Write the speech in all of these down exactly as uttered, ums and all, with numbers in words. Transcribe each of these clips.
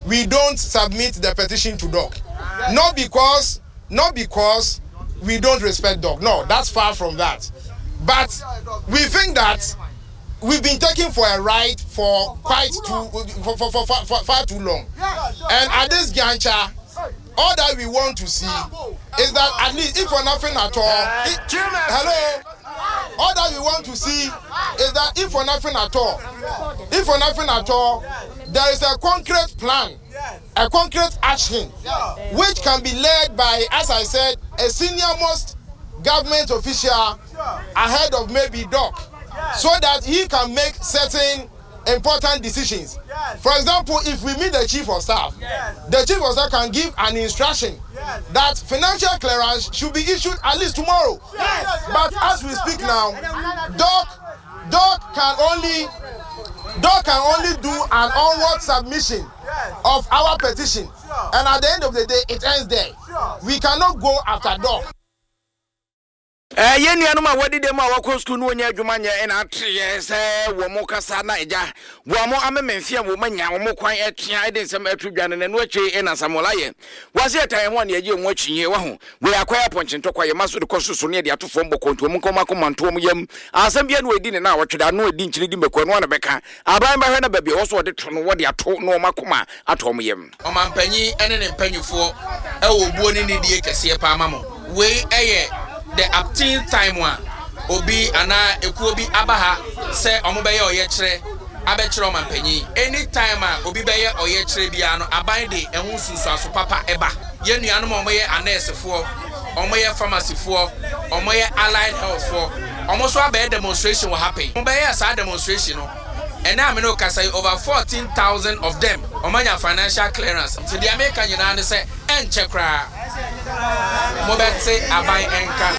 we don't submit the petition to D O C. Not because, not because we don't respect D O C. No, that's far from that. But we think that we've been taking for a ride for quite too, for, for, for, for, for far too long. And at this juncture, all that we want to see is that at least, if for nothing at all, it, hello, all that we want to see is that if for nothing at all, if for nothing at all, there is a concrete plan, a concrete action, which can be led by, as I said, a senior most government official ahead of maybe D O C, so that he can make certain important decisions. Yes. For example, if we meet the chief of staff, yes. the chief of staff can give an instruction yes. that financial clearance should be issued at least tomorrow. Yes. But yes. as we speak now, D O C, D O C can only D O C can only do an onward submission yes. of our petition, sure. and at the end of the day, it ends there. Sure. We cannot go after D O C. Eh yeni anu ma wadi dem a wakɔ school no nya adwuma nya ena atreye sɛ wo mo kasa na eja wo mo amememfia wo manya wo mo kwan etia ede nsɛm atudwane na no atwe ena samolaye wase etan ho na yeje mo atwinye wa ho we akwaya ponchento kwaye maso de kososo ne de atofo mbokonto mo nkoma komanto mo yam asɛm bia no edi ne na wɔtweda no edi nkyiri di mekɔ no na bɛka aban ba hwe na baabi wo so de to no wo de ato no makoma ato mo yam ɔmampanyi ene ne mpanyufo ɛwɔ buo ne ne die kɛse pa ama mo we ɛyɛ the uptin time one obi ana ekuobi abaha say omobeye oyekire abekire omampanyi anytime a obi beye oyekire bia no aban de ehun susu aso papa eba ye nuanu mo moye anesefo omoye pharmacyfo omoye allied healthfo omoso abe demonstration will happen omobeye asa demonstration no and I know say over fourteen thousand of them omanya financial clearance to the American United say en chekra mobetse abai enka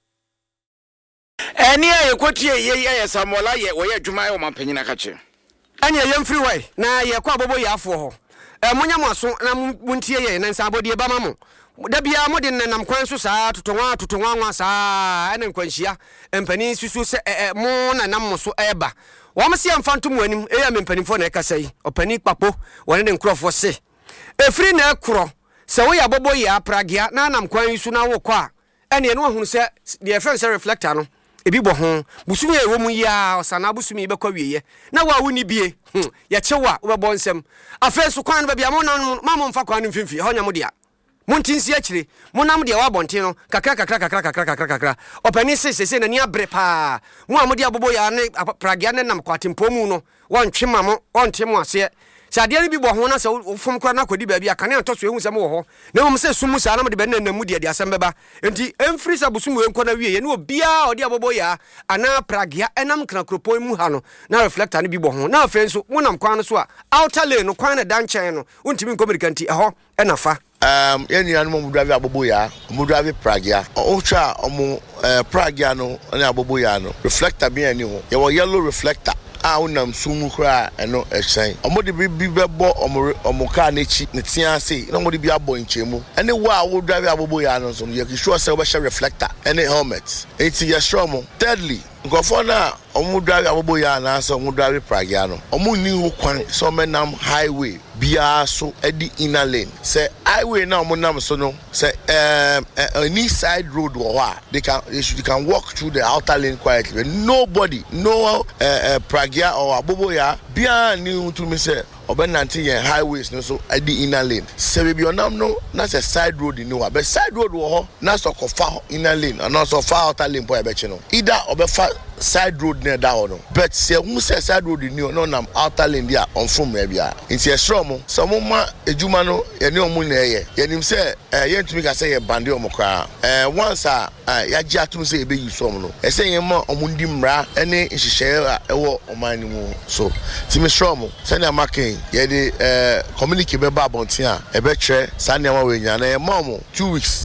eni aye kotie ye ye samola ye wo ye adwuma ye omampanyi na kache anya ye mfiri wai na ye kwa bobo ye afo ho e munya maso na muntie ye na nsabodie ba mamo da bia mo de nam kwan so saa totonwa totonwa nwa saa ene nkwanhia empani susu se mo na nam so eba wo mo se amfantom wanim e ya mempanifo na ekasa yi opani kpapo wone de nkrofo se efiri na ekro se wo ya bobo ye apragia na nam kwan su na wo kwa ene no ahunu se de efense reflector no ebi bo ho busumi e wo mu ya osana busumi be kwa wieye na wa woni bie ya chewa wo be bo nsem afesu kwan ba bia mo na mamo mfa kwan mfimfi ho nya mo dia montinsi akire monam de wa bonten no kakra kakra kakra kakra kakra kakra opani sesese na ni abre pa mo amodi abobo ya ne pragia ne nam kwatempo mu no wontwe mamo wonte mo ase sade ne bi bo ho na se fom kra na kodi ba bia kane antoso ehu sem wo ho na mo se sumu sa na mo de be na namu de de asem beba enti emfiri sa busumu enko na wie ye ne obia odi abobo ya ana pragia enam kra kropon mu ha no na reflector ne bi bo ho na afen so monam kwan no so a outer lane no kwan na danchen no untimi nkomerikanti eho enafa um yeni anu mo drive abobo ya mo drive pragia o twa omo pragia no na abobo ya no reflector bi ani ho ye wo yellow reflector a unam sumu kra eno ehyen omode bi bi bebo omo omo ka na chi ne tia sei na omode bi abo nchemu ene wo a wo drive abobo ya no so ye ki sure say we share reflector ene helmet eti ye sure mo thirdly ngofo na omo drive abobo ya na so omo drive pragia no omo ni ho kwan so menam highway bia so edi inner lane say highway na omo nam so no say um any side road wo ha they can they, should, they can walk through the outer lane quietly. Nobody no uh, uh, pragia or abobo ya bia ni to me say obenanti yen highways no so edi inner lane say be onam no na say side road ni wa but side road wo ho na so kofa inner lane and also far outer lane po e be chi no either obefa side road near that one but say who say side road ni no nam outer lane dia on from e bia nti e sure mo so mo ma ejuma no ye ne omu na ye ye nim say eh ye ntumi ka say ye bande omo kra eh once a ya gi atum say e be use omo no e say ye ma omu ndi mra ene nhihye e wo oman ni mu so ti me sure mo say na makin ye de eh communicate be ba bonten a e be tre sa ne ma we nya na ye ma mo two weeks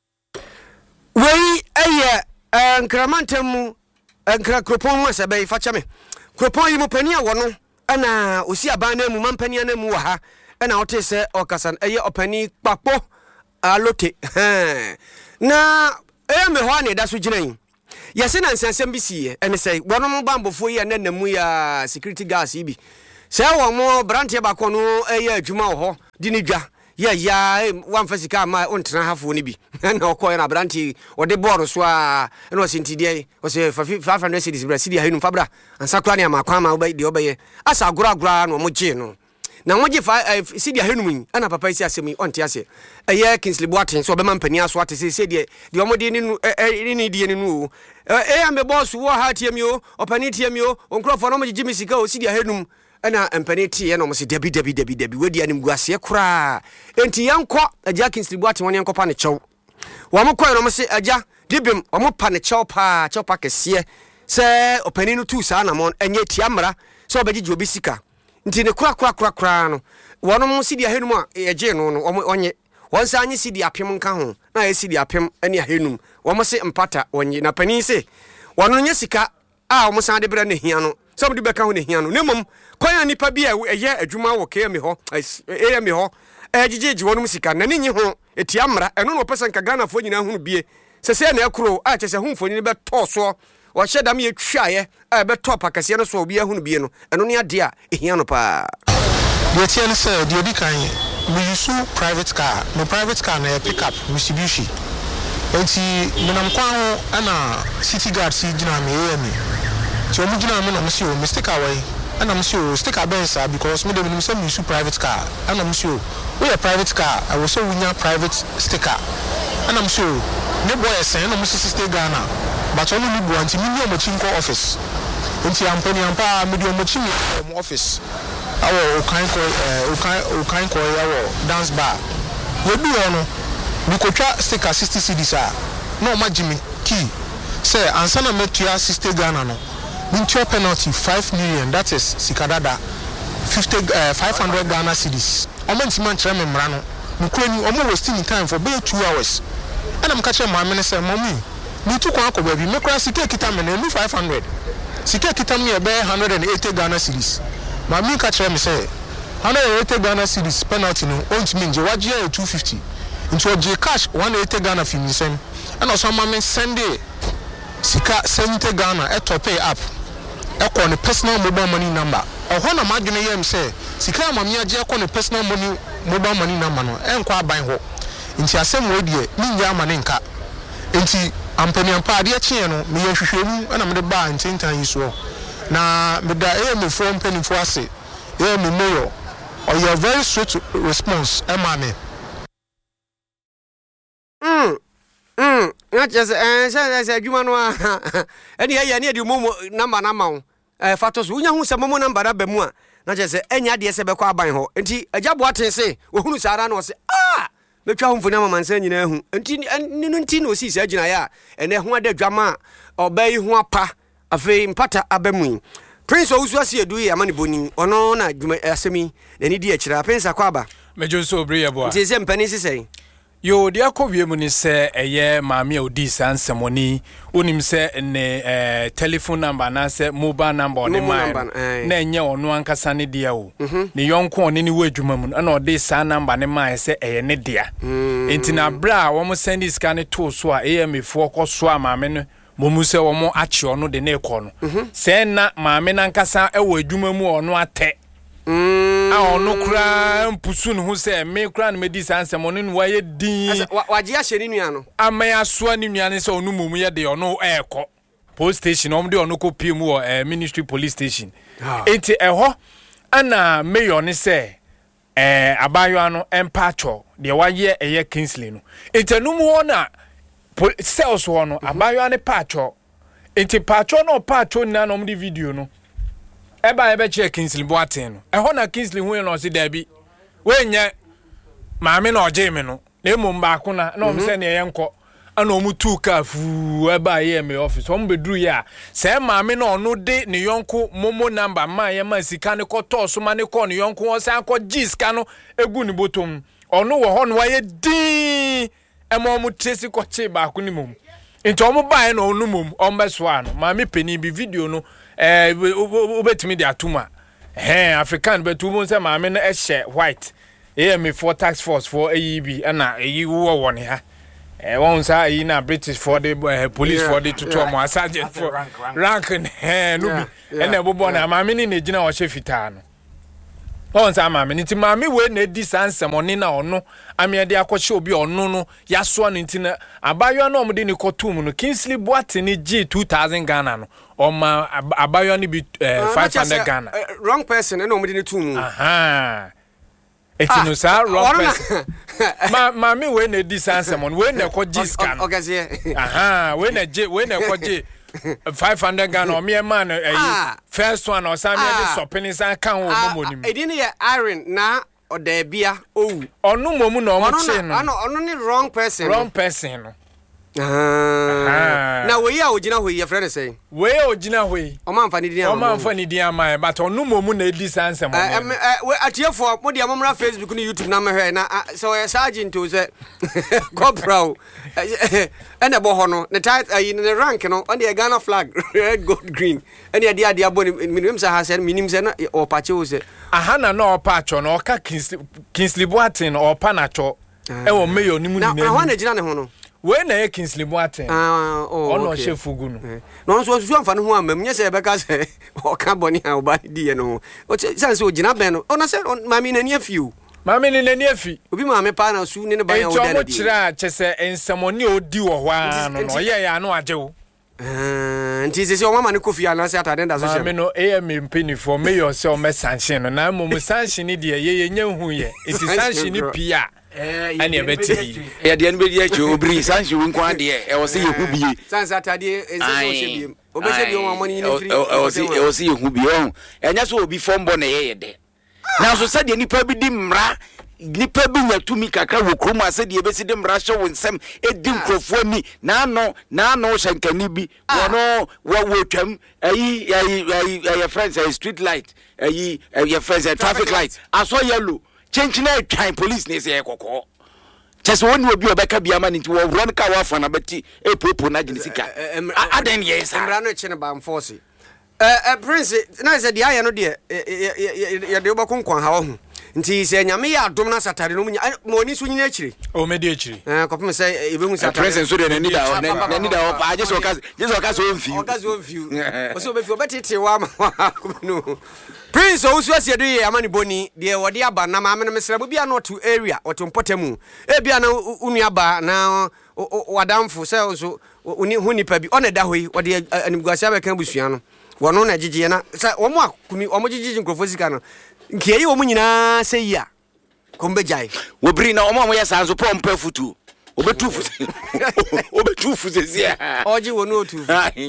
we eye nkramantem enkra kropon mu asebe facha me kropon yi mu pani a wono ana osi aban na mu mampani na mu wa ha ana wote se okasan eye opani kpapo alote na eye me ho ane da so ginan yese na nsensem bi siye ene sei wono mu bambofo yi na namu ya security gas yi bi sɛ wɔ mo brantie ba ko no ɛyɛ adwuma wɔ hɔ di ne dwa ya ya wan fasika ma ontena hafo ne bi na okoye na branti ode board so a na o sintidie o se five hundred cedis bra cedi ahinu fabra ansa kra ne amakwa ma oba de obeye asa agora agora no mo gye no na mo gye cedi ahinu mun ana papa isi asemi onte ase eye Kingsley Boaten so obema mpani aso ate se se de de omo de ni ni de ni nu e ambe boss wo ha tie mi o opani tie mi o onkrofo no mo gye mi sika o cedi ahinu ana empany tie no mo se debi debi debi debi wedi anim guase kra enti yanko agya Kingsley Boaten won yanko pa ne chew wo mo koy no mo se agya dibim wo mo pa ne chew pa chew pa kese se opani no tu sa na mo enye tiamra se obegye obi sika nti ne kra kra kra kra no wono mo sidi ahenum a eje no no onye won sa anyi sidi apem nka ho na e sidi apem ani ahenum wo mo se mpata onye na pani se wono nye sika a wo mo san de bra ne hia no so mo de beka ho ne hia no nemom kwanya nipa bi a eye adwuma wo ke me ho eye me ho ejejeje wono sika na ne nyi ho etiamra eno no pesa nka Ghana fo nyina hunu bie se se na ekro a chese hu mfoni be to so wo hye dam ye twaye a be to pakase no so obi ahunu bie no eno ne ade a ehia no pa de tie no se de obi kan me use private car no private car na pick up Mitsubishi enti menam kwa ho ana city guard si gina me ye me ti o mu gina me na me si o mistake away ana me si o sticker bensa because me de me say me use private car ana me si o we a private car I was so winya private sticker ana me si o ne boy sen na me si stay Ghana but only me bo anti me ni o mo chinko office enti ampani ampa me de o mo chimi mo office awo o kan ko o kan o kan ko yawo dance bar we bi ono mi ko twa sticker sixty cedis a no ma jimi key say ansa na metua sixty Ghana no mintua penalty five million that is sikadada fifty uh, five hundred Ghana cedis omo ntima nkyere me mra no mkura ni omo wasting time for about two hours ana mka kire ma me say mommy mi tu kwa akọ baby me kura sika kita me na five hundred sika kita me e be one hundred eighty Ghana cedis ma mi ka kire me say one hundred eighty Ghana cedis penalty no ontimi nje wagye two fifty into a cash one hundred eighty Ghana fi nisem and also ma me send sika seventy Ghana e top pay up e ko ne personal mobile money number e ho na madwene yem say sika ma me agye ko ne personal money mobile money number no e nkwa aban ho nti asem we die mi nya ma ne nka nti ampani ampa de akye no me yehwehwemu na me de ba ntintan yi so na me da e me from penny for ase e me mayor or your very swift response e ma me mm mm na just eh say say adwuma no a eni ya ne de momo number na ma wo eh fatos unya hu se momo number da ba mu a na just enya de se be kwa aban ho enti agya Boaten se ohunu sara na o se ah betwa hu mfoni amama nsa nyina hu enti ninu enti na o si se agina ya ene ho adadwama obai hu apa afi mpata abamu Prince Owusu ase edu ya mani boni ono na dwuma asemi na ni di akira Prince akwaba mejo so obre yebo a enti se mpani sisei yo de akobie mu ni se eye maami odi sansemoni onim se ne eh telephone number na se mobile number ne ma na enye ono ankasa ne dia o ne yonko ne ni wadwuma mu na odi sa number ne ma se eye ne dia enti na bra wo mo send iska ne to so a eye mefo koso a maami no momu se wo mo achi ono de ne ko no se na maami na ankasa e wo adwuma mu ono ate Mm. Ah, ono kura mpusu no ho se me kura no medi sansem ono no waye din waje ahye ni nua no amaya soa ni nua ne se ono mumu ye de ono ekọ police station om de ono ko pie mu o ministry police station enti eho ana mayor ne se eh abayo no empacho de waye eye Kingsley no enti no mu ona sales ho no abayo ne pacho enti pacho no pacho na no de video no eba ebe che Kingsley Boaten no e ho na Kingsley hu no se dabi we nya maame na oje me no na emu mba ko na na o se ne ye nko ana o mu tu ka fu eba ye me office o mbedru ya se maame na ono de ne yonko momo number ma ye ma sika ne ko to so ma ne ko ne yonko o san ko giska no egu ni botom ono wo ho no waye din e mo mu tresi ko che ba ko ni mum nti o mu ba ye no onu mum o mbeso ano maame peni bi video no eh obetimi de atuma eh African betu say maame na ehye white eh me for tax force for A E B na eyi wo won ha eh won say eyi na British for the uh, police yeah, for the to yeah. Mo sergeant for rank, rank. rank eh no bi e na bobo na maame ni na gina o hye fitaa no on sa maame nti maame we na di sansem oni na ono ame de akɔhye obi ono no yaso no nti na abayo na omde ni kotum no Kingsley Boateng ni G two thousand Ghana no oma abayo ni bi five hundred Ghana wrong person na omde ni tum aha eti no sa wrong person ma maame we na di sansem on we na kɔgye scan okay aha we na je we na kɔgye five hundred Ghana me man eh first one or some dey sopini san kan wo momo nim e di ne iron na odabia owu onu momu na omo che no ono ono ni wrong person wrong person no ah na we ya ogina ho ye friend say we ogina ho yi o man fa ni din o man fa ni din ama but onu momu na edi sanse mo we atiefo mo dia momra Facebook ni YouTube na me hwe na so ye sergeant to say corporal ene bo ho no ne tight ne rank no on the Ghana flag red gold green ene dia dia bo minimum sa ha say minimum say na o pache o say aha na na o pacho na o ka Kingsley Boateng o pa na cho e wo mayor ni mu ni na na gina ne ho no we na ye Kingsley Boateng ah oh ono chef gu no no so so amfa no ho amam nye se be ka se o ka boni ha o ba di ye no o sense o gina ben no ona se mami na ni afiu mami ni na ni afi obi mami pa na su ni ne ban ya o da di e to mo kira chese ensamoni odi wo ho a no no ye ya no age wo eh nti se se o mama ne kofi ana se atade nda so she mami no A M mpeni for mayor se o me sanction no na mo sanction ni de ye ye nya hu ye iti sanction ni pia ani abeti ya de nbe die cho obri sanshi wo nkwa de e wo se yehu bie sansa tade ense wo se bie obese bie wo amoni ni free o se o se yehu bie o enya so obi fombo na ye ye de na so se de nipa bi di mra nipa bi nya tumi kakra wo krom ase de ebesi de mra hye wo nsem edi nkrofo ni na no na no hyankani bi wono wo wo twam ayi ayi ayi friends ayi street light ayi ayi friends traffic light aso yellow change na twan police ne se ekoko chese woni obi obeka biama nti wo run ka wa fa na beti e popo na gine sika aden ye sa mra no chine ba enforce eh eh prince na se dia ye no de ye de obako nkwan ha wo nti se nyame ya adom na satare no mo ni so nyina akire o me de akire eh kopem se ebehu satare prince so de na nida na nida o pa je so ka je so ka so mfiu o ka so mfiu o so be fi obetete wa ma no Prince Osu asiedu ye amani boni de wode aba na maame no mesrebo bia no to area oto mpotemu e bia na unu aba na wadamfo se so uni hunipa bi one da hoyi wode animguasia be kan busua no wono na gigije na se omo akumi omo gigije nkrofo sika no nkie yi omo nyina se ya kombe jai wobri na omo omo ya sanzo pompa futu obetufu obetufu zezia oji wono otufu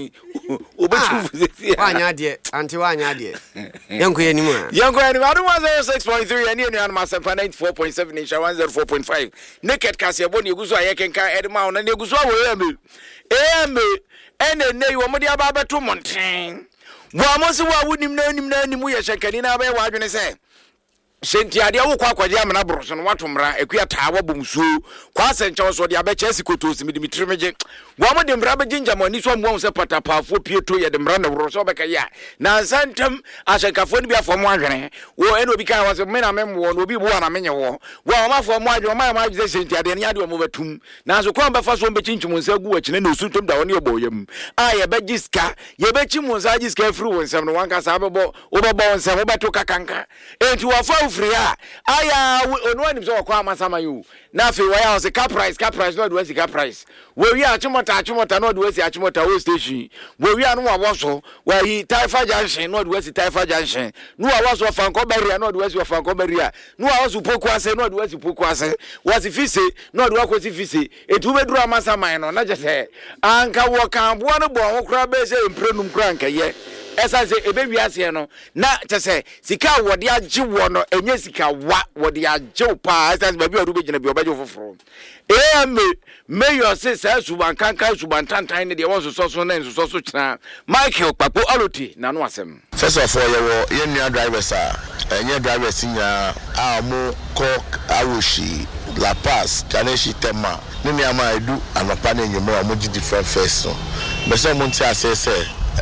obetufu zezia wanya de anti wanya de yanko ye nimu yanko ye nimu adu one oh six point three ani enu anama seven ninety-four point seven insha one oh four point five naked kase boni eguso ayekenka edma ona na eguso awo eme eme ene nei wo modi aba beto monten wo amosi wo awunim na anim na anim ye hyenkani na aba ye wadwene se senti ade wo kwa kwaje amana broso no watomra ekua taawo bomsu kwa sencha so de abeche sikoto simi dimitrimeje wo mo de mra be ginjamani so mo se patapafo pieto ye de mra na broso be ka ya na santam ahyekafo ni bi afo mo adwene wo ene obi kan wase me na me mo no obi bo na menye wo wo ma afo mo adwene ma ma agye senti ade ne ade mo batum na so kwa mbefa so be chinchimu nsa gu akine na osuntom da woni oboyam a ye be giska ye be chimu nsa giska firi won sam no wanka sa bebo wo bebo won sam wo beto kakanka enti wo fa Fria aya onu anim so kwa amasama yu na fe wa ya se car price car price no do we car price we wi achimota achimota no do we achimota wo station we wi anu wa woso wa yi Taifa Junction no do we Taifa Junction no wa woso Fanko Barrier no do we Fanko Barrier no wa woso Poku Ase no do we Poku Ase was fise no do we ko fise etu be duru amasama no na je se anka wo kan bo no bo ho kra be se imprenum kra anka ye esa se ebe wiase no na chese sika wode agye wo no enye sika wa wode agye pa esa se babi odu begina bi obaje foforo e me mayor se se suban kankan suban tantan ne de won so so na so so kira Michael Papo Aloti na no asem first of all yewo ye nua drivers a enye drivers nya a mo ko awoshi La Paz Kaneshi Tema ne nua ma edu anopa na enyemra mo gi different face no be se mo nti ase se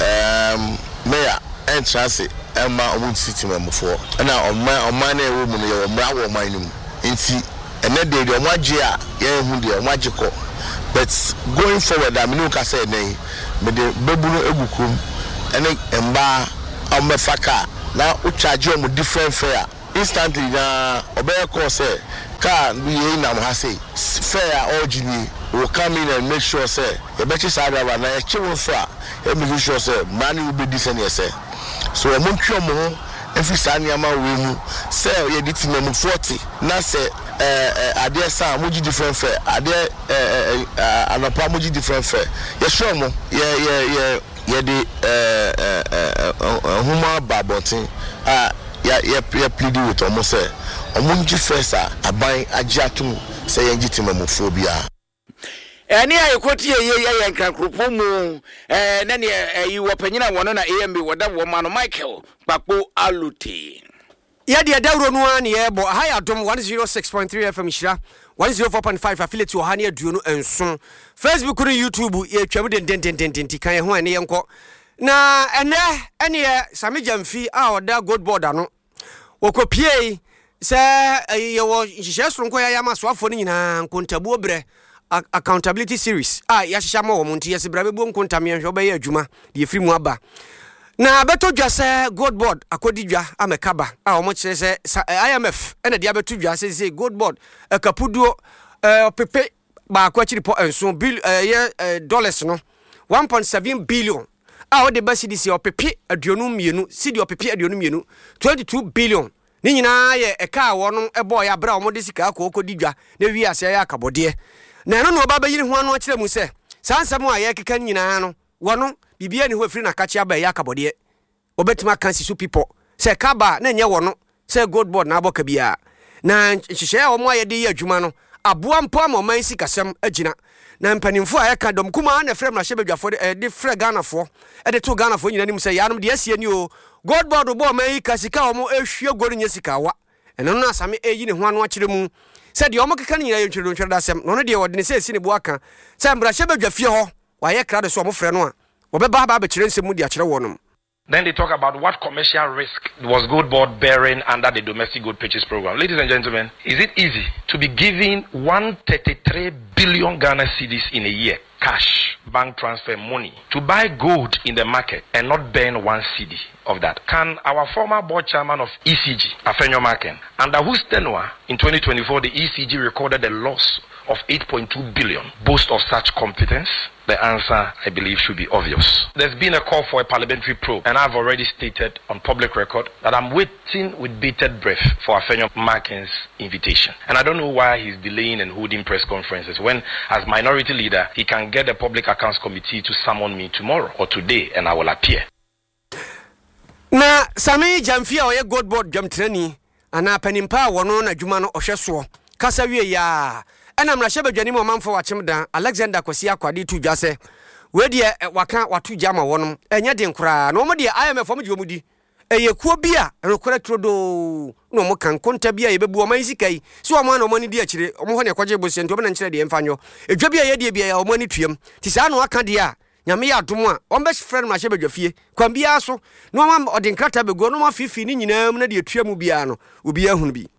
um Mayor entrance Emma omu city memfo na oma oma na ewo mu no ye omra wo man nim nti ene de de omagye a ye hu de omagye ko but going forward I mean ka say nei me de bebuno egukum ene emba omefaka na o charge omu different fare instantly na obey call say car we na ha say fair origin will come in and make sure say e be chisa driver na e chiwo so a e make sure say money will be decent say so e mo ntwe mo every sanyama we mu say ye dit na forty na say eh ade sa mo different fair ade eh anopa mo different fair ye sure mo ye ye ye ye di eh eh huma babotin ah ya ya plead with almost say omunji first aban agiatum say yengitima mofobia eni ayekoti ye ye yankrakropo mu eh na ne yi wopanyina wono na A M B woda wo ma no Michael Papo Aluti ya de dawro no an ye bo ha ya dom one oh six point three F M Shira one oh four point five affiliate wo ha ne aduo no enso Facebook no YouTube ye twam den den den den ti kan ho ene yenko na ene ene ye Sami Jamfi a oda gold board ano wokopie se ye wo nhihye soronko ya ya masoafo no nyina nkontabuo bre accountability series ah ya hihya ma wo monti yesi bra bebu nkontamye hwe obaye adwuma de firi mu aba na beto dwa se gold board akodi dwa amekaba a wo mo kire se I M F ena de abeto dwa se se gold board akapuduo opepe ba akwa chiri po enso bill ye dollars no one point seven billion a wo de ba C D C opepe aduonu mienu C D opepe aduonu mienu twenty-two billion ni nyina ye eka wo no ebo ya bra wo de sika akokodi dwa na wi ase ya akabode na no no baba yiri ho anu akire mu se sansam a ye keka nyina no wono bibia ni ho afiri na kachi aba ya akabode obetima kansi su people se kaba na nye wono se gold board na aboka bia na hihye a wo mo aye de ye adwuma no aboa mpo ama man sikasem agina na mpanimfo a yeka dom kuma na frem na hyebedwafo de frɛ Ghanafo e de to Ghanafo nyina nim se yanom de asie ni o gold board bo man kasika wo mo ehwie gori nya sika wa eno no asame eyi ne ho anu akire mu se de omo keka nyina yentwere ntwere dasem no no de wo de ne se esi ne bo aka se mbra hyebedwafie ho wa ye kra de so omo frɛ no a obeba ba ba kire nsem mu de akire wonom. Then they talk about what commercial risk was Gold Board bearing under the domestic gold purchase program. Ladies and gentlemen, is it easy to be giving one hundred thirty-three billion Ghana cedis in a year, cash, bank transfer money, to buy gold in the market and not burn one cedi of that? Can our former board chairman of E C G, Afenyo Maken, under whose tenure in twenty twenty-four the E C G recorded a loss of eight point two billion, boast of such competence? The answer, I believe, should be obvious. There's been a call for a parliamentary probe, and I've already stated on public record that I'm waiting with bated breath for Afenyo Maken's invitation. And I don't know why he's delaying and holding press conferences when, as minority leader, he can get the Public Accounts Committee to summon me tomorrow or today, and I will appear. Na Sami Jamfi a oye gold board jamtrani ana panimpa wono na dwuma no ohweso kasa wie ya ena mra hyebadwani mo manfo wachemda Alexander Kwasi Akwade tu dwa se we de waka watu jama wonom enye de nkura no mo de I M F mo jomudi eye kuo bia rekora trodo no mo kan konta bia ye bebu o man sikai so o mo na o mani di akire o mo ho ne kwaje bosie nti o be na nkire de emfanyo edwa bia ye de bia ya o mani tuam ti sa no aka de a nyame ya adom a o be frɛ no ma hyebadwafie kwan bia so no ma ode nkrata bego no ma fifi ni nyina mu na de tuam bia no obi ahunu bi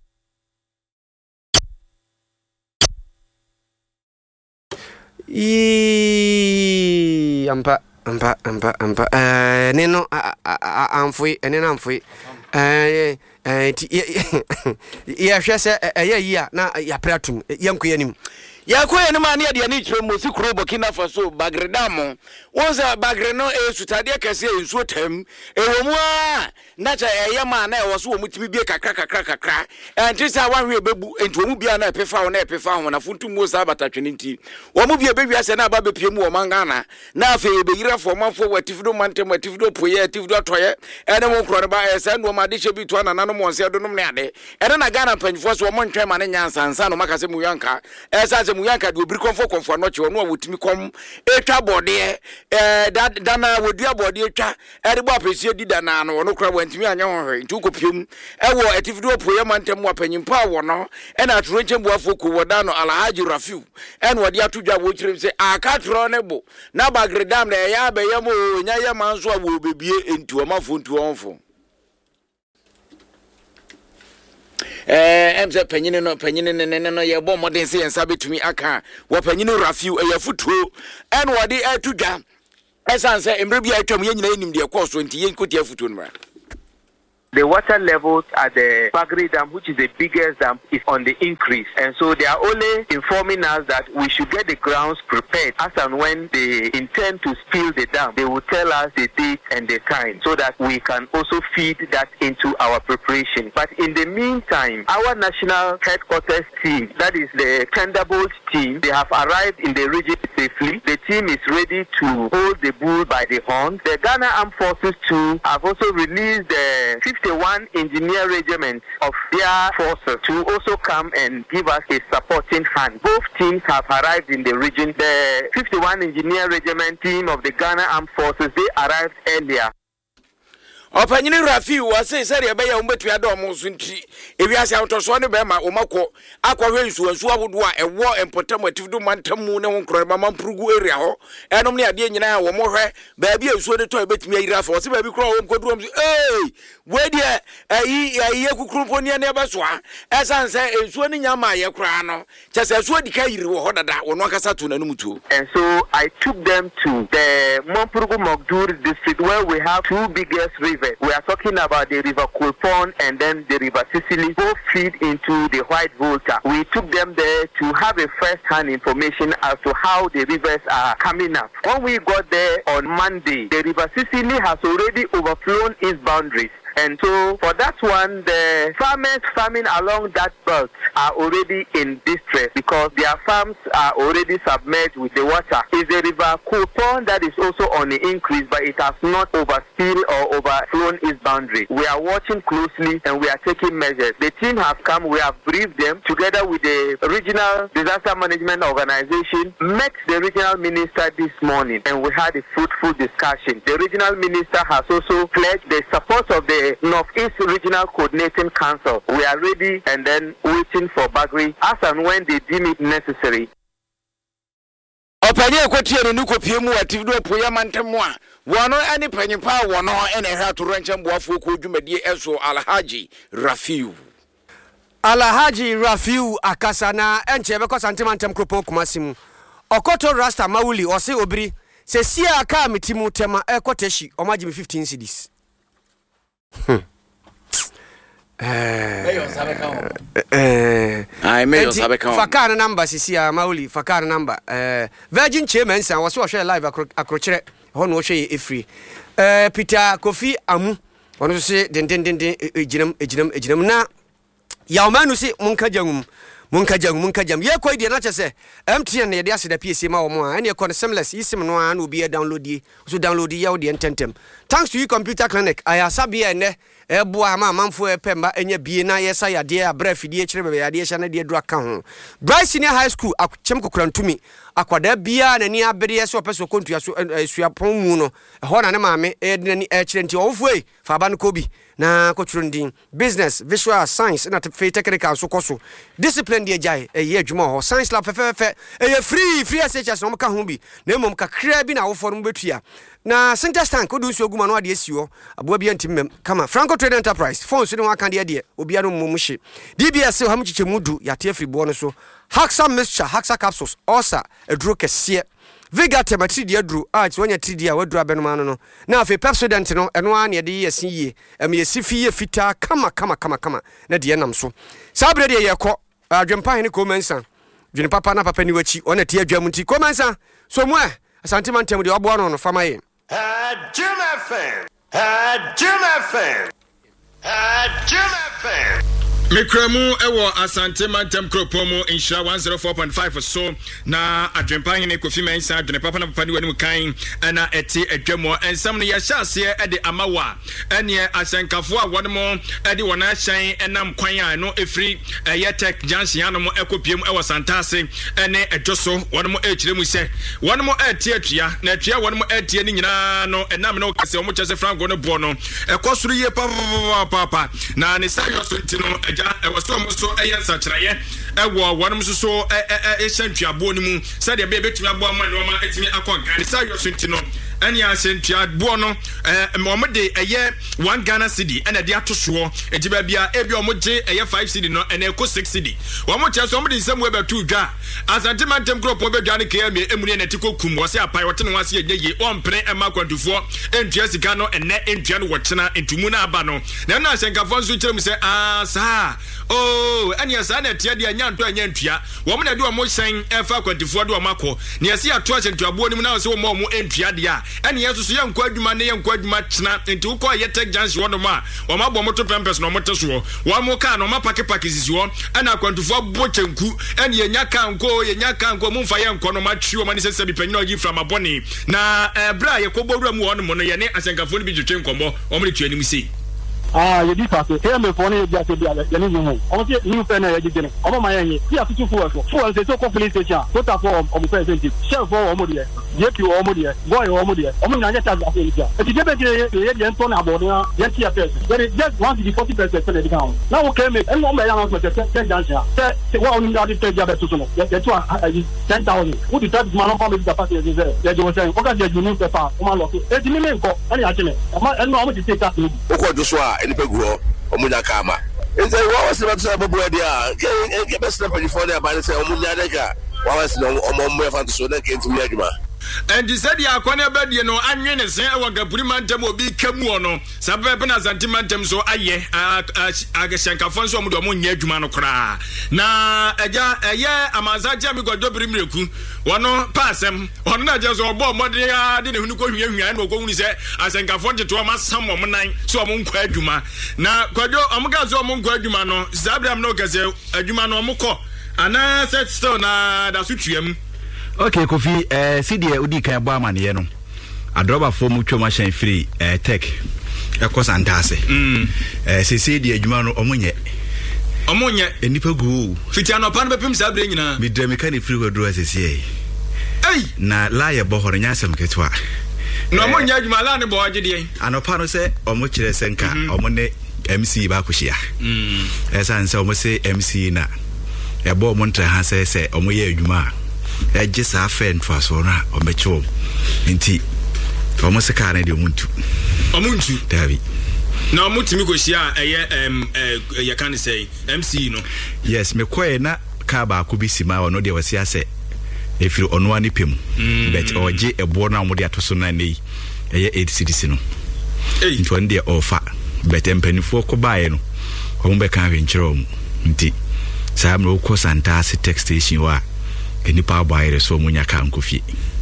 i ampa ampa ampa ampa eh neno amfoi enena amfoi eh eh ya hwese eh yi a na ya pratum yanko yanim yakoye ne ma ne de ne kire mo si kuro Burkina Faso Bagredamo wonza Bagreno e sutade kase ensuo tam e womu a na cha eye ma na e wo so wo mutimi bie kakra kakra kakra enti sa wanhwe bebu enti wo mu bia na epefa wo na epefa ho na funtum mo sa batatwene nti wo mu bia bewi ase na aba bepie mu wo mangana na afa e be yira fo manfo watifido mantem watifido poye atifido toye ene mo kro ne ba e sa no ma de hye bi to na nanom wonse do nom ne ade ene na Ghana panfo so mo ntwe ma ne nyansa nsa no makase mu yanka e sa mu yanka de obiri konfo konfo no che no a wotimi kom etwa bode eh dana wodua bode etwa e de bo apesie di dana no no kra wantimi anya ho hwe nti ukopiem e wo atifido poye mantem wa panyimpa wo no e na atoro nche mbuafo ko woda no Alhaji Rafiu e no de atodwa wo kirem se akatro ne bo na Bagredam na ya be yam o nya ya manso a wo bebie enti o mafo nti onfo eh emse panyine no panyine ne ne no ye bo modern se yensa betumi aka wo panyine Rafiu e yafutuo en wo de atudwa esanse emre bia atwam ye nyina enim de koso nti ye nkoti afutuo no mra the water levels at the Bagri Dam, which is the biggest dam, is on the increase. And so they are only informing us that we should get the grounds prepared as and when they intend to spill the dam. They will tell us the date and the time so that we can also feed that into our preparation. But in the meantime, our national headquarters team, that is the Thunderbolt team, they have arrived in the region safely. The team is ready to hold the bull by the horn. The Ghana Armed Forces too have also released the fifty-one Engineer Regiment of their forces to also come and give us a supporting hand. Both teams have arrived in the region. The fifty-one Engineer Regiment team of the Ghana Armed Forces, they arrived earlier. Opanyini Rafi was say sɛ yɛbɛyɛ wo betu ada ɔmo so nti ewiase awotɔso ne bɛma wo makɔ akɔhwɛ nsuo nsuo ahodo a ɛwɔ empotam atifido mantamu ne ho nkoro ma mamprugu area hɔ ɛnom ne ade nyina wo mo hwɛ baabi nsuo de tɔ ebetumi ayira fa ɔse baabi kro wo nkodurom so eh we de ayi ayi kukurumpo ne ne bɛsoa ɛsan sɛ nsuo ne nyama yɛ kra no kyɛ sɛ nsuo di ka yiri wo hɔ dada wo no akasa to nanum tuo. And so I took them to the Mamprugu Mogdur district where we have two biggest rivers. We are talking about the River Kulpon and then the River Sicily, both feed into the White Volta. We took them there to have a first-hand information as to how the rivers are coming up. When we got there on Monday, the River Sicily has already overflown its boundaries. And so for that one, the farmers farming along that belt are already in distress because their farms are already submerged with the water. It's the River Kulpon that is also on the increase, but it has not overspilled or overflown its boundary. We are watching closely and we are taking measures. The team has come, we have briefed them together with the Regional Disaster Management Organization, met the regional minister this morning and we had a fruitful discussion. The regional minister has also pledged the support of the Northeast Regional Coordinating Council. We are ready and then waiting for Bagri as and when they deem it necessary. Opanye kwatie no nukopie mu ativido poya mantemu a wono ani panyipa wono ene hwa to rancha mboafo ko dwumadie eso Alhaji Rafiu Alhaji Rafiu akasana enche be kosantema ntem kropo kumasimu Okoto Rasta Mawuli ose obiri se sia aka metimu tema ekoteshi omaji me fifteen cedis. Hmm. Eh eh ai me yo sabe kan fakana number sisi a Mauli fakana number eh Virgin Chairman san wo so hwe live akrokire ho no hwe efri eh Peter Kofi Amu ono se den den den ejinam ejinam ejinam na ya manu se munka jangum munka jangum munka jam ye koi de na chese M T N ne de ase da P C ma wo mo a ne ko seamless isim no a na obi e download yi so download yi ya wo de ententem thanks to you computer clinic ayasabia ne ebo ama manfo epemba enye bie na yesa yade abra fidie kire bebe yade hya na de dura ka ho Bryce Senior High School akwem kokurantumi akwada bia na ni abere yesa opeso kontua so suapon mu no ho na ne maame e de ni e kire nti ofo e fa ba no kobi na koturundin business visual science na fe technical so koso discipline de jai e ye adwuma ho science lab fe fe fe e free free S H S no ka ho bi na mom kakra bi na wo fo no betua na center stank odu nsu oguma no ade asiwo aboa bia ntim kama Franco Trade Enterprise phone so ne waka de de obia no mom hye D B S ho mchiche mudu yate afri bo no so Haxa mixture Haxa capsules osa eduro kese Vega tematri de aduro a ti wonya tri de a waduro abenoma no no na afi Pepsodent no eno a ne de yesi yie em yesi fie fita kama kama kama kama na de nam so sabre de yekọ adwempa ne komansa dwene papa na papa ni wachi ona tie adwam nti komansa so mu a asante mantem de obo no no fama ye Uh, Jim F M. Uh, Jim F M. Uh, Jim F M. Mekremu ewo asante mantem kropomo insha one oh four point five so na adwempa hene Kofi Mensa adwene papa na papa ni wani kan na eti adwemo ensam no ya hyase e de amawa ene asenkafo a won mo e de wona hyan enam kwan a no efri yetek junction anom ekopiem ewo santase ene edwoso won mo e kiremu se won mo eti atua na atua won mo eti ni nyina no enam no kase mo chese franco no bo no ekosuru ye papa papa na ne sayo so tino e was so so ayan satraye e wo wonum so so e e e hyantuabo ni mu said e be betumi abo ama no ma etimi akon kan sa yo so ntino ɛne asentua boɔ no eh ɔmo de ɛyɛ one Ghana cedi ɛna de atosoɔ enti ba bia ebi ɔmo gye ɛyɛ five cedi no ɛna ɛkɔ six cedi ɔmo kyɛ so ɔmo de nsɛm wɛbɛtu dwa asante mantem kropɔ bɛdwa ne kɛɛ me emuri na tiko kum wɔ se apai wɔte no wase yɛ ye ɔmpene ɛma kwantufoɔ entua sika no ɛnɛ entua no wɔkyena entumu na aba no na na asenkafo nso kyerɛ mu sɛ ah saa oh ɛne saa na ɛteɛ de anya nto anya ntua wɔmo na de ɔmo hyɛn ɛfa kwantufoɔ de ɔmo akɔ ne yɛse ato asentuaboɔ nim na sɛ wɔmo ɔmo entua de a ɛne yɛso so yɛ nkɔ adwuma ne yɛ nkɔ adwuma kyena enti wokɔ yɛ tech junction wɔ no ma ɔmo abɔ mo to pempes na ɔmo te so wɔmo ka na ɔmo pake pake sisi hɔ ɛna kwantufoɔ bɔ kyenku ɛne yɛnya ka nko yɛnya ka nko mo mfa yɛ nkɔ no ma twi ɔmo ne sɛ sɛ bipanyina ɔgyi fra mabɔne na ɛbra yɛ kɔbɔ wura mu hɔ no mo no yɛne asenkafo no bi twetwe nkɔmmɔ ɔmo ne tua anim sei ah ye di fase ke me fo ne dia se dia ye ni hu o ti ni fe na ye gigene o mo ma yen ti atutu fu so fu se so ko police station so ta fo o mo present chef fo o mo die ye pi o mo die boy o mo die o mo nya nya ta ase ni dia e ti de be gire ye ye nto na bodo na ye ti afes there just one to forty percent for the count na o ke me e mo me ya na so te te jansia te te wa o ni da te dia be so no ye to ten thousand wo di tax man no come be the party ye ye jo say o ka je ju ni paper o ma lo e ti mi me nko e ya chime e ma e no o mo ti take tax ni o ko jo so a eni pe guo omunya kama enze wa wase ba tsa bobo dia ke ke best na before dia ba se omunya deka wa wase no omo mo fa to so na ke ntumi adwuma and he said ya kwane ba die no anwe ne sen e wa gapuri mantem obi kamu no sabe na santimantem so aye ageshankafo so omo do omo nya adwuma no kra na eja eye amanza je mi godo biri mreku wono pasem ono na je so obo mo de ya de ne hunu ko hwia hwia na okohunu se asenkafo jeto ma sam omo nan so omo nkwa adwuma na kwado omo ga so omo nkwa adwuma no zabram no gase adwuma no omo ko ana set still na da so twam. Okay, Kofi, eh C D udi kan bo amane no. Adroba fo mu twoma hyan free eh tech. E ko santase. Mm. Eh se C D adwuma no omonye. Omonye enipa gu. Fiti anopa no bepim sa bre nyina. Mi dre meka ne free wadro asese e. Ei, na la ye bo horo nya asem ketwa. No omonye adwuma la ne bo agede. Anopa no se omo kire senka, omo ne M C ba kuhia. Mm. Esa nse omo se M C na. E bo omo ntra ha se se omo ye adwuma. I just have friend for so na o mecho nti o mo se ka na de omuntu omuntu davi na omutimi ko hia eye em ye kan say M C no yes me koe na ka ba ko bi sima o no de wasi ase efiri ono ani pem bet oje ebo na mo de atoso na nei eye eight cities no nti on de ofa bet empanifo ko baaye no o mo be kan hwenkyere o nti sa mo ko santa ase text station wa eni pa baire so munya ka nkofie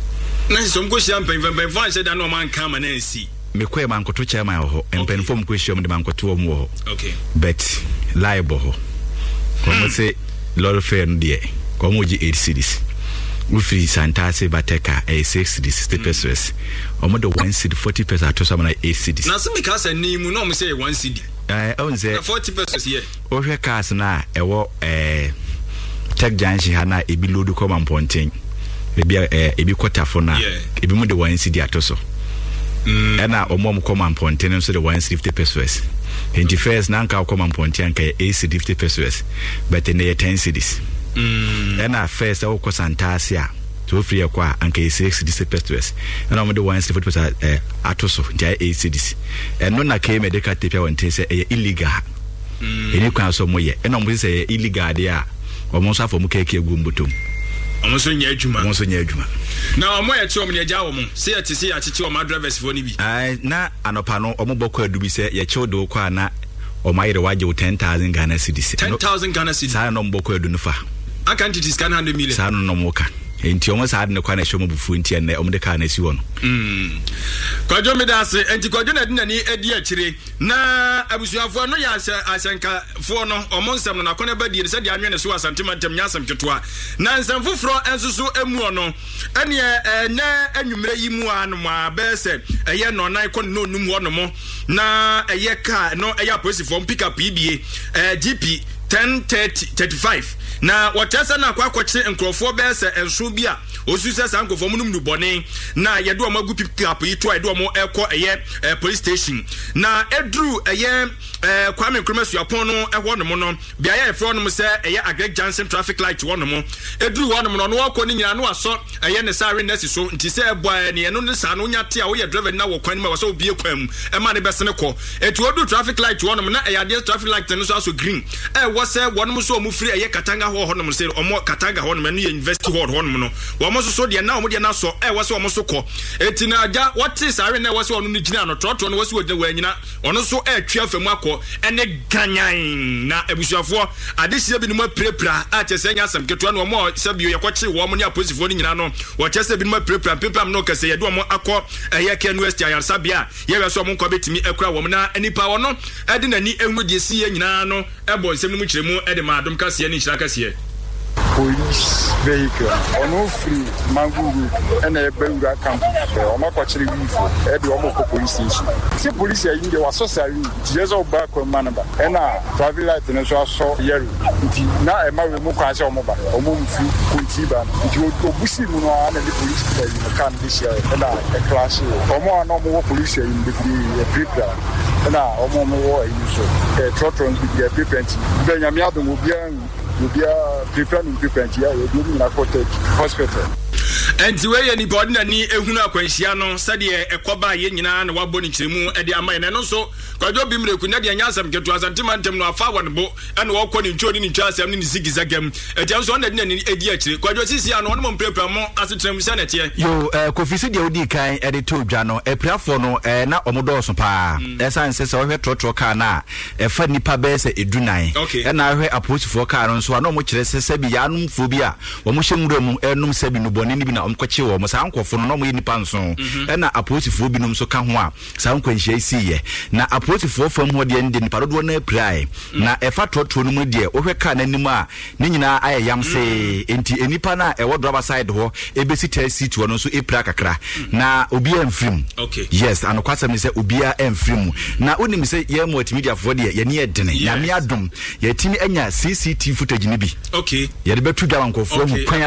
na so mko champagne van van se da no man ka ma na nsi me kwa man koto chairman ho empen fom ko hwom de man koto mu ho okay bet liable ho komo se lord fair no de komo ji eight cities we free santa se bateka a six cities sixty pesos omo de one city forty pesos ato so na eight cities na so me ka se ni mu no mo say one city eh on say forty pesos here o hwe cars na ewo eh tech junction hana ebi lodu come on ponting ebi eh ebi quarter for na ebi mu de one city atoso mm ena omom come on ponting so de one fifty pesos twenty first na nka come on ponting ka eight fifty pesos but ne ten cities mm ena first o ko santase a to free kwa anka six pesos ena mo de one fifty pesos eh atoso dia eight cities eno na ka medical tape won te say e illegal mm eni kwa so mo ye ena mo say illegal dia omo so afo mu keke egu mbotom omo so nya adwuma omo so nya adwuma na omo ye che omo ne gya omo se ye te se ya chichi omo drivers fo ni bi ai na anopa no omo bokọ adu bi se ye che odo kwa na omo ayire waje ten thousand Ghana cedis ten thousand Ghana cedis sa no mbokọ adu no fa aka ntiti scan one hundred million sa no no mo ka enti omo sa ade ne kwa na hwe mo bufu enti ene omo de ka na si wo no mm kwajo me da se enti kwajo na dinani edi akire na abusuafo no ya asenka fo no omo nsem no nakone ba die se de anwe ne so asantemantem nya asem twetoa na nsem foforo ensusu emu no ene na anwumre yi mu anu ma be se eye no nan ko no num ho no mo na eye ka no eye police fo pick up ibie eh G P ten thirty thirty-five na wɔtɛsɛ na akɔ akɔkye nkurɔfoɔ bɛɛ sɛ ɛnso bi a osu sɛ saa nkurɔfoɔ mu nom no bɔne na yɛde ɔmo agu pickup yi to a yɛde ɔmo ɛkɔ ɛyɛ police station na eduru ɛyɛ ɛɛ Kwame Nkrumah suapɔn no ɛwɔ nom no beaeɛ yɛfrɛ nom sɛ ɛyɛ Agreg Johnson traffic light wɔ nom eduru hɔ nom no ɔno wɔkɔ ne nyinaa no asɔ ɛyɛ ne sare nɛsi so nti sɛ ɛbɔ ne ɛno ne saa no nya te a woyɛ driver na wɔ kwan mu a wɔsɛ obie kwan mu ɛma ne bɛsene kɔ etu odu traffic light wɔ nom na ɛyɛ adeɛ traffic light no so aso green ɛwɔ sɛ wɔnom so ɔmo firi ɛyɛ Katanga hɔ hɔ nom sɛ ɔmo Katanga hɔ nom ɛno yɛ university hɔ hɔ nom no wɔmo so so deɛ na ɔmo deɛ na so ɛwɔ sɛ ɔmo so kɔ eti na agya wɔte sare na ɛwɔ sɛ ɔno ne gyina no trɔtrɔ no wɔ sɛ wɔgyina wɔ anyina ɔno so ɛtwa famu akɔ ɛne ganyan na abusuafoɔ adehyia bi no mu aprepra a kyɛ sɛ nya asɛm ketewa no ɔmo sɛ bio yɛkɔkye wɔn mo ne apolisifoɔ no nyinaa no wɔkyɛ sɛ bi no mu aprepra pepam no kɛsɛ yɛde ɔmo akɔ ɛyɛ K N U S T ayarsabea yɛwɛ sɛ ɔmo nkɔ betimi ɛkura wɔn na nipa wɔn ɛde n'ani ɛhu deɛ si yɛ nyinaa no ɛbɔ nsɛm no mu kyerɛ mu ɛde ma adom kaseɛ ne nhyira kaseɛ police vehicle ono free manguru and a bewura camp o ma kwachiri wifo e de o mo ko police station si police ayi de waso sari jezo ba ko manaba e na traffic light no so aso yero nti na e ma we mo kwa se o mo ba o mo mfi kunti ba nti o busi mu no na the police ayi no kan de share e na e clash o mo na mo police ayi de e prepare e na o mo mo wo ayi so e trotron bi e prepare be nyame adom obian Ubia prepare no prepare ya we do na cottage hospital enti we ye ni body na ni ehunu akwanhia no sade ekoba ye nyina na wabɔ ne kyeremu e de ama ne no so kwadwo bi mreku na de nya asam ketu asantima ntem no afa won bo e na wɔkɔ ne ntwo ni ntwa asam ni zigizagam eti nso na de na edi akyire kwadwo sisi ano no mo prepare mo asetrem sia na tie yo kofi se de odi kan e de to dwa no e priafo no e na omodo so pa e san se se wɔhwɛ trotro car na e fa nipa be se edunan e na ahwɛ aposifo car no so ano mo kyerɛ se se bi ya anum fo bi a wo mo hyɛ nwura mu enum se bi no bɔne ni bi na omkɔkye wo mo sa ankɔfo no no mo yɛ nipa nso e na aposifo bi nom so ka ho a sa ankwanhyia siye na aposifo fam ho de ndi nipa dodo na aprai na e fa trotro no mu de wo hwɛ car nanim a ne nyina ayɛ yam se enti enipa na e wo driver side ho e be si taxi to no so e pra kakra na obi amfrim yes anokwasem ne sɛ obi amfrim na onim sɛ ye multimedia fo de ye ne ye dene na me adom ye timi anya C C T V footage ne bi okay ye de betu da wankɔfo mu kwan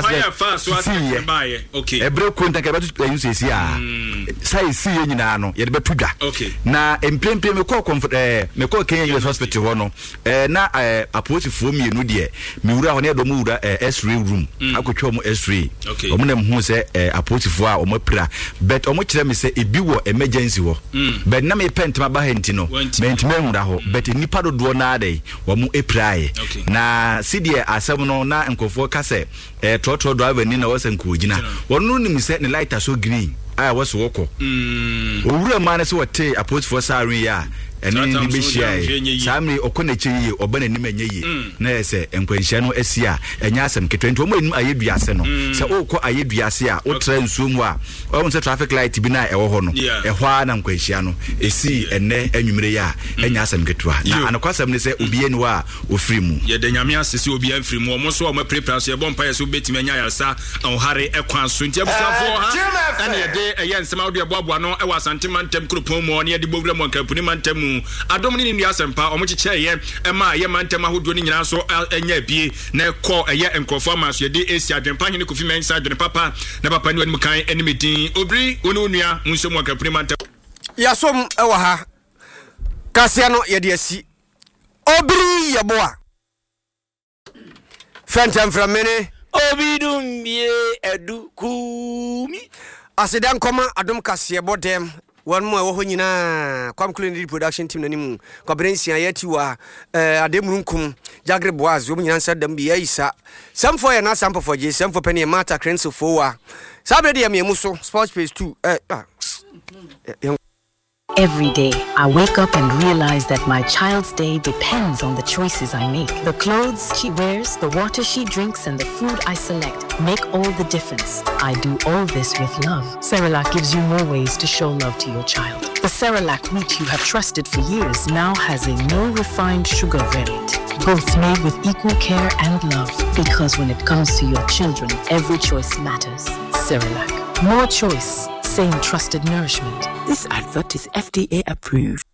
asɛ okay ebre konta ka betu use esi a sai si ye nyina no ye de betu dwa na emprempre me call comfort eh me call Kenya U S hospital ho no eh na aposifo mienu de me wura ho ne do mu wura X-ray room akotwa mo X-ray omo na mhu sɛ aposifo a omo pra but omo kyerɛ me sɛ ebi wo emergency ho but na me pentma ba henti no mentime nwura ho but nipa dodo na ade wo mo eprae na sidie asɛm no na nkofo ka sɛ eh trotro driver ni na wose nkogina wono nim sɛ ne light so green a wose wokɔ owura ma na sɛ wote aposifo sare ya eni ni be share samri okoneche yi obana ni menye yi na yese enkwanhia no asia enya asem ketwento mo enim ayeduase no se okọ ayeduase a otra nsuomu a o se traffic light bi na ewo ho no ehwa na nkwanhia no esi enne anwumire ya enya asem ketwa na anokwasem ne se obi eni wa ofiri mu ye de nyame asese obi afiri mu omo so o ma prepare so ye bompa ye so betimi anya yasa onhare ekwan so ntia busafo ha ana ye de eye nsema wo de boaboa no e wa santima ntem kropon mu ne ye de bowura mo nkampuni mantem adom ni nua sempa omochiche ye ema ye mantem ahodo ni nyina so enya bie na ekọ eye enkofo amaso ye de esi adwempa hene kofi mensa adwene papa na papa ni wani kan enimedin obri wonu nua munso mu akapuni mantem yasom ewa ha kasia no ye de asi obri ye boa fentem from mene obidum bie edu kumi asidan koma adom kasia bodem one more wo nyina kwam culinary production team nanim kwabrensia yati wa eh ademrunkum jagre boaz wo nyina sadam bi yaisa some for na sample for je some for penny mata crenso for wa sabre de yemu so sports page two eh Every day, I wake up and realize that my child's day depends on the choices I make. The clothes she wears, the water she drinks, and the food I select make all the difference. I do all this with love. Cerelac gives you more ways to show love to your child. The Cerelac wheat you have trusted for years now has a no refined sugar variant. Both made with equal care and love. Because when it comes to your children, every choice matters. Cerelac. More choice. Same trusted nourishment. This advert is F D A approved.